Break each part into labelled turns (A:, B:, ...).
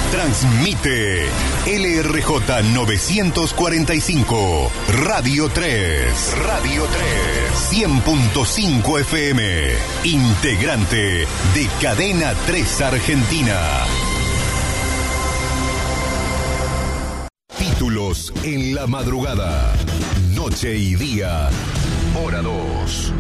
A: Transmite LRJ 945, Radio 3, 100.5 FM, integrante de Cadena 3 Argentina. Títulos en la madrugada, noche y día, hora 2.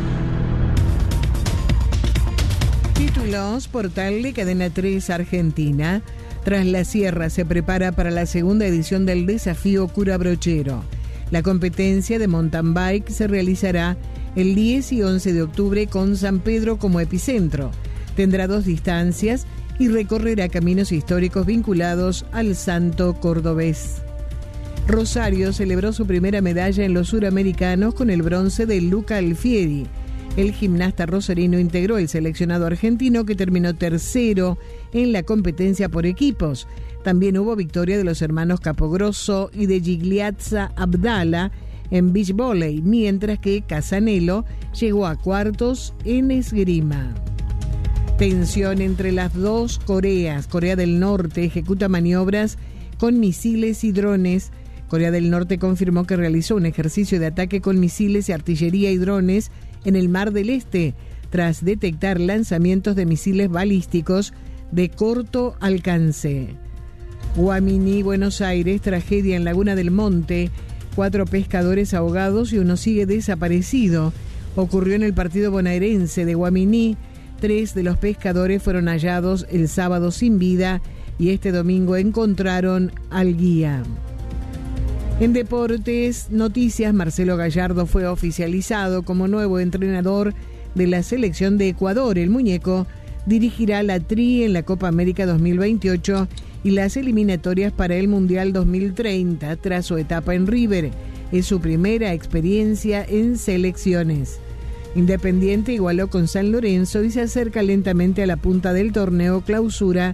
B: Títulos, portal de Cadena 3 Argentina. Tras la Sierra se prepara para la segunda edición del desafío Cura Brochero. La competencia de mountain bike se realizará el 10 y 11 de octubre con San Pedro como epicentro. Tendrá 2 distancias y recorrerá caminos históricos vinculados al santo cordobés. Rosario celebró su primera medalla en los suramericanos con el bronce de Luca Alfieri. El gimnasta rosarino integró el seleccionado argentino que terminó tercero en la competencia por equipos. También hubo victoria de los hermanos Capogrosso y de Gigliazza Abdala en beach volley, mientras que Casanello llegó a cuartos en esgrima. Tensión entre las dos Coreas. Corea del Norte ejecuta maniobras con misiles y drones. Corea del Norte confirmó que realizó un ejercicio de ataque con misiles y artillería y drones en el Mar del Este, tras detectar lanzamientos de misiles balísticos de corto alcance. Guaminí, Buenos Aires, tragedia en Laguna del Monte. 4 pescadores ahogados y uno sigue desaparecido. Ocurrió en el partido bonaerense de Guaminí. 3 de los pescadores fueron hallados el sábado sin vida y este domingo encontraron al guía. En deportes, noticias, Marcelo Gallardo fue oficializado como nuevo entrenador de la selección de Ecuador. El muñeco dirigirá la Tri en la Copa América 2028 y las eliminatorias para el Mundial 2030 tras su etapa en River. Es su primera experiencia en selecciones. Independiente igualó con San Lorenzo y se acerca lentamente a la punta del torneo Clausura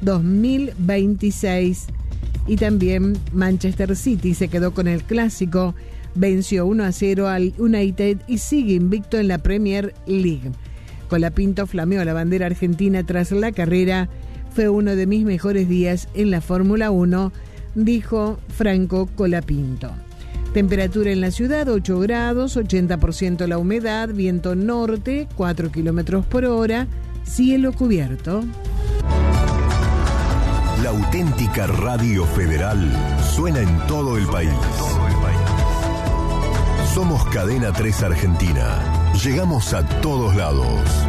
B: 2026. Y también Manchester City se quedó con el clásico, venció 1-0 al United y sigue invicto en la Premier League. Colapinto flameó la bandera argentina tras la carrera. Fue uno de mis mejores días en la Fórmula 1, dijo Franco Colapinto. Temperatura en la ciudad, 8 grados, 80% la humedad, viento norte, 4 kilómetros por hora, cielo cubierto.
A: La auténtica radio federal suena en todo el país. Somos Cadena 3 Argentina. Llegamos a todos lados.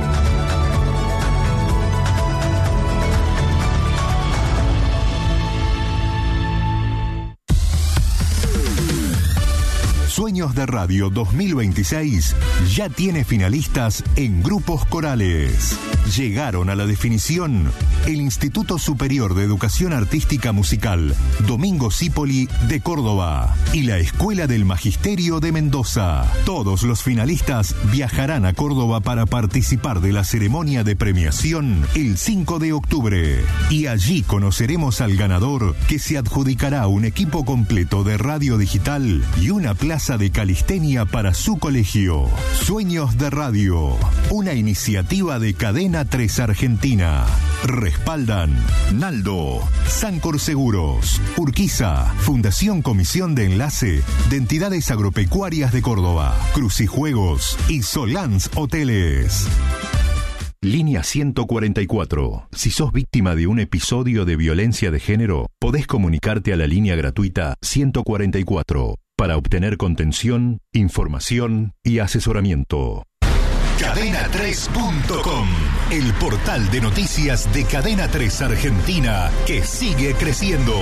A: Sueños de Radio 2026 ya tiene finalistas en grupos corales. Llegaron a la definición el Instituto Superior de Educación Artística Musical Domingo Cipoli de Córdoba y la Escuela del Magisterio de Mendoza. Todos los finalistas viajarán a Córdoba para participar de la ceremonia de premiación el 5 de octubre. Y allí conoceremos al ganador, que se adjudicará un equipo completo de radio digital y una plaza de calistenia para su colegio. Sueños de Radio, una iniciativa de Cadena 3 Argentina. Respaldan Naldo, Sancor Seguros, Urquiza, Fundación Comisión de Enlace de Entidades Agropecuarias de Córdoba, Crucijuegos y Solans Hoteles. Línea 144. Si sos víctima de un episodio de violencia de género, podés comunicarte a la línea gratuita 144 para obtener contención, información y asesoramiento. Cadena3.com, el portal de noticias de Cadena 3 Argentina que sigue creciendo.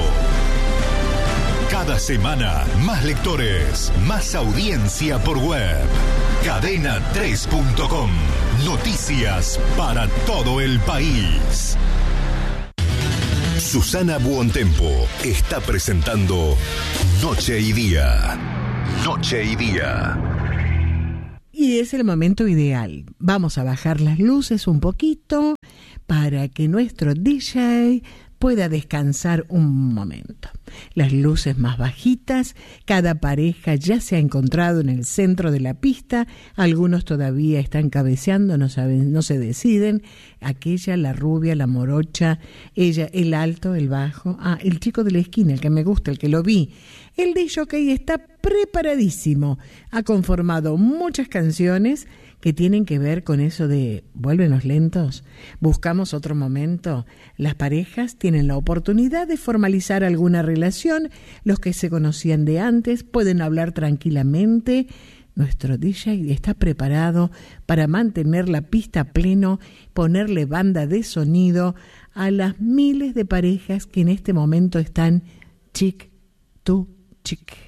A: Cada semana, más lectores, más audiencia por web. Cadena3.com, noticias para todo el país. Susana Buontempo está presentando Noche y Día. Noche y Día.
B: Y es el momento ideal. Vamos a bajar las luces un poquito para que nuestro DJ pueda descansar un momento. Las luces más bajitas, cada pareja ya se ha encontrado en el centro de la pista, algunos todavía están cabeceando, no se deciden, aquella, la rubia, la morocha, ella, el alto, el bajo, el chico de la esquina, el que me gusta, el que lo vi. El disc-jockey está preparadísimo, ha conformado muchas canciones que tienen que ver con eso de vuelven los lentos, buscamos otro momento. Las parejas tienen la oportunidad de formalizar alguna relación, los que se conocían de antes pueden hablar tranquilamente. Nuestro DJ está preparado para mantener la pista a pleno, ponerle banda de sonido a las miles de parejas que en este momento están chic to chic.